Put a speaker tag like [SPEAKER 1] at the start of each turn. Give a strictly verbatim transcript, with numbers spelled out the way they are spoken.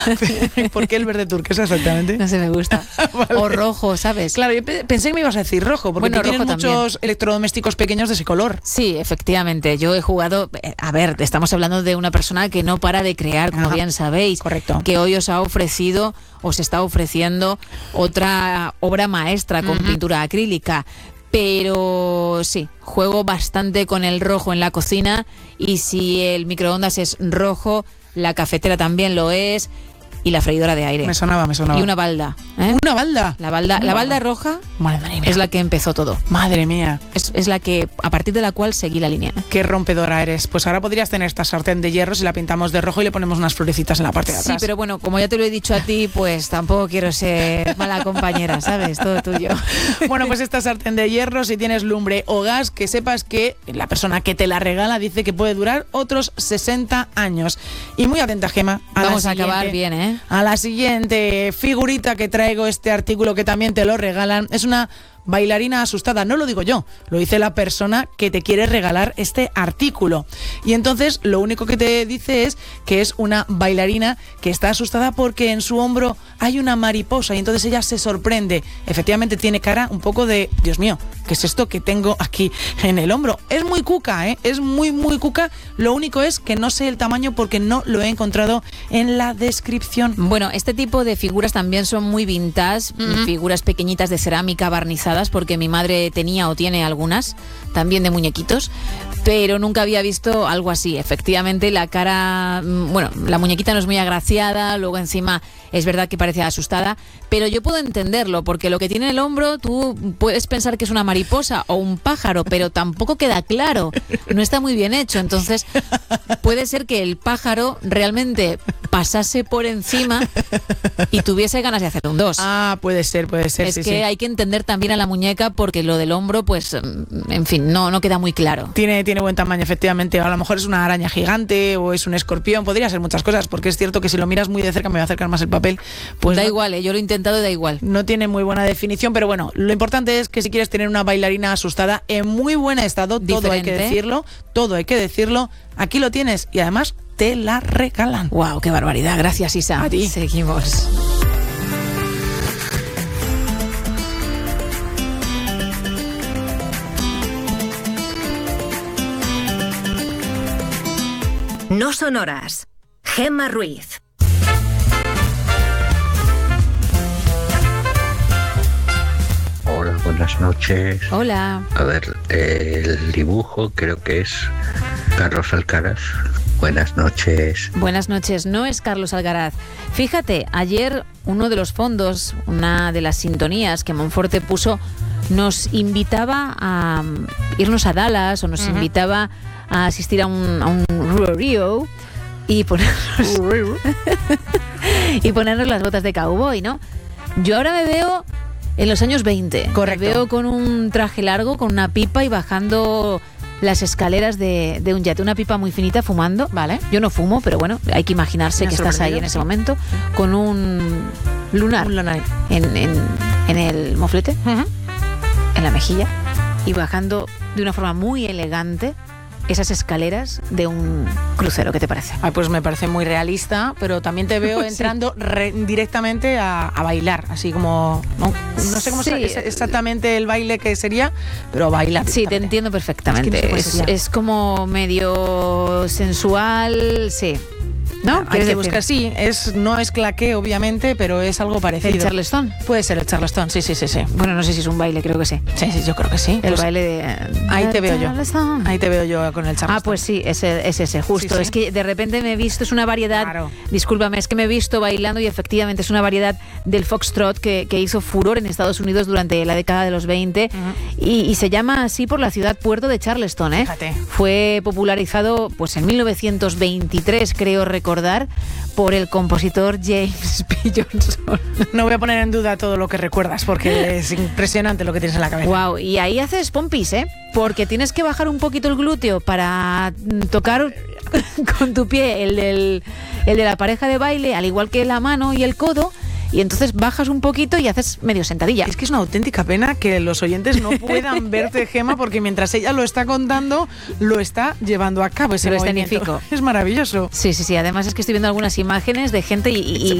[SPEAKER 1] ¿Por qué el verde turquesa exactamente?
[SPEAKER 2] No sé, me gusta. Vale. O rojo, ¿sabes?
[SPEAKER 1] Claro, yo pensé que me ibas a decir rojo, porque bueno, tú tienes muchos también. Electrodomésticos pequeños de ese color.
[SPEAKER 2] Sí, efectivamente. Yo he jugado... A ver, estamos hablando de una persona que no para de crear, como Ajá. bien sabéis.
[SPEAKER 1] Correcto.
[SPEAKER 2] Que hoy os ha ofrecido, os está ofreciendo otra obra maestra con uh-huh. pintura acrílica. Pero sí, juego bastante con el rojo en la cocina, y si el microondas es rojo, la cafetera también lo es, y la freidora de aire.
[SPEAKER 1] Me sonaba, me sonaba.
[SPEAKER 2] Y una balda. ¿eh?
[SPEAKER 1] ¿Una balda?
[SPEAKER 2] La balda,
[SPEAKER 1] una
[SPEAKER 2] la balda roja
[SPEAKER 1] Madre mía.
[SPEAKER 2] Es la que empezó todo.
[SPEAKER 1] Madre mía.
[SPEAKER 2] Es, es la que, a partir de la cual seguí la línea.
[SPEAKER 1] Qué rompedora eres. Pues ahora podrías tener esta sartén de hierro si la pintamos de rojo y le ponemos unas florecitas en la parte de atrás.
[SPEAKER 2] Sí, pero bueno, como ya te lo he dicho a ti, pues tampoco quiero ser mala compañera, ¿sabes? Todo tuyo.
[SPEAKER 1] Bueno, pues esta sartén de hierro, si tienes lumbre o gas, que sepas que la persona que te la regala dice que puede durar otros sesenta años. Y muy atenta, Gema.
[SPEAKER 2] A Vamos a acabar bien, ¿eh?
[SPEAKER 1] A la siguiente figurita que traigo, este artículo que también te lo regalan, es una bailarina asustada. No lo digo yo, lo dice la persona que te quiere regalar este artículo. Y entonces lo único que te dice es que es una bailarina que está asustada porque en su hombro hay una mariposa, y entonces ella se sorprende. Efectivamente tiene cara un poco de, Dios mío, ¿qué es esto que tengo aquí en el hombro? Es muy cuca, ¿eh? Es muy, muy cuca. Lo único es que no sé el tamaño porque no lo he encontrado en la descripción.
[SPEAKER 2] Bueno, este tipo de figuras también son muy vintage, uh-huh. figuras pequeñitas de cerámica barnizadas, porque mi madre tenía o tiene algunas, también de muñequitos, pero nunca había visto algo así. Efectivamente, la cara, bueno, la muñequita no es muy agraciada, luego encima es verdad que parece asustada, pero yo puedo entenderlo, porque lo que tiene en el hombro, tú puedes pensar que es una mariposa o un pájaro, pero tampoco queda claro, no está muy bien hecho. Entonces puede ser que el pájaro realmente pasase por encima y tuviese ganas de hacer un dos.
[SPEAKER 1] Ah, puede ser, puede ser.
[SPEAKER 2] Es
[SPEAKER 1] sí,
[SPEAKER 2] que
[SPEAKER 1] sí.
[SPEAKER 2] hay que entender también a la muñeca, porque lo del hombro, pues, en fin, no, no queda muy claro.
[SPEAKER 1] Tiene, tiene buen tamaño, efectivamente. A lo mejor es una araña gigante o es un escorpión, podría ser muchas cosas, porque es cierto que si lo miras muy de cerca, me voy a acercar más el papel, pues
[SPEAKER 2] da
[SPEAKER 1] no,
[SPEAKER 2] igual, ¿eh? Yo lo he intentado y da igual.
[SPEAKER 1] No tiene muy buena definición, pero bueno, lo importante es que si quieres tener una bailarina asustada en muy buen estado,
[SPEAKER 2] Diferente.
[SPEAKER 1] todo hay que decirlo, todo hay que decirlo, aquí lo tienes y además te la regalan.
[SPEAKER 2] Wow, qué barbaridad. Gracias, Isa.
[SPEAKER 1] A ti.
[SPEAKER 2] Seguimos.
[SPEAKER 3] No sonoras. Gemma Ruiz.
[SPEAKER 4] Hola, buenas noches.
[SPEAKER 2] Hola.
[SPEAKER 4] A ver, el dibujo creo que es Carlos Alcaraz. Buenas noches.
[SPEAKER 2] Buenas noches, no es Carlos Alcaraz. Fíjate, ayer uno de los fondos, una de las sintonías que Monforte puso, nos invitaba a irnos a Dallas o nos uh-huh. invitaba a asistir a un, a un rodeo y ponernos, y ponernos las botas de cowboy, ¿no? Yo ahora me veo en los años veinte.
[SPEAKER 1] Correcto.
[SPEAKER 2] Me veo con un traje largo, con una pipa y bajando las escaleras de, de un yate, una pipa muy finita, fumando.
[SPEAKER 1] Vale.
[SPEAKER 2] Yo no fumo, pero bueno, hay que imaginarse que estás ahí en ese momento con un lunar,
[SPEAKER 1] un lunar.
[SPEAKER 2] En, en, en el moflete,
[SPEAKER 1] uh-huh.
[SPEAKER 2] en la mejilla, y bajando de una forma muy elegante esas escaleras de un crucero. ¿Qué te parece?
[SPEAKER 1] Ay, pues me parece muy realista, pero también te veo entrando sí. re, directamente a, a bailar, así como... No, no sé cómo sí. es exactamente el baile que sería, pero bailar.
[SPEAKER 2] Sí, te entiendo perfectamente. Es, que no sé es, es como medio sensual, sí. ¿No?
[SPEAKER 1] Hay que buscar, sí, es, no es claqué, obviamente, pero es algo parecido.
[SPEAKER 2] ¿El Charleston?
[SPEAKER 1] Puede ser el Charleston, sí, sí, sí, sí.
[SPEAKER 2] Bueno, no sé si es un baile, creo que sí.
[SPEAKER 1] Sí, sí, yo creo que sí.
[SPEAKER 2] El
[SPEAKER 1] pues
[SPEAKER 2] baile de...
[SPEAKER 1] Ahí te veo yo. Ahí te veo yo con el Charleston.
[SPEAKER 2] Ah, pues sí, es, es ese, justo. Sí, sí. Es que de repente me he visto, es una variedad...
[SPEAKER 1] Claro.
[SPEAKER 2] Discúlpame, es que me he visto bailando y efectivamente es una variedad del foxtrot que, que hizo furor en Estados Unidos durante la década de los veinte uh-huh. y, y se llama así por la ciudad puerto de Charleston, ¿eh?
[SPEAKER 1] Fíjate.
[SPEAKER 2] Fue popularizado pues en mil novecientos veintitrés, creo recordar, por el compositor James P. Johnson.
[SPEAKER 1] No voy a poner en duda todo lo que recuerdas, porque es impresionante lo que tienes en la cabeza.
[SPEAKER 2] Wow, y ahí haces pompis, ¿eh? Porque tienes que bajar un poquito el glúteo para tocar con tu pie el, del, el de la pareja de baile, al igual que la mano y el codo, y entonces bajas un poquito y haces medio sentadilla.
[SPEAKER 1] Es que es una auténtica pena que los oyentes no puedan verte, Gemma, porque mientras ella lo está contando, lo está llevando a cabo ese
[SPEAKER 2] Lo
[SPEAKER 1] movimiento.
[SPEAKER 2] escenifico.
[SPEAKER 1] Es maravilloso.
[SPEAKER 2] Sí, sí, sí. Además es que estoy viendo algunas imágenes de gente y, y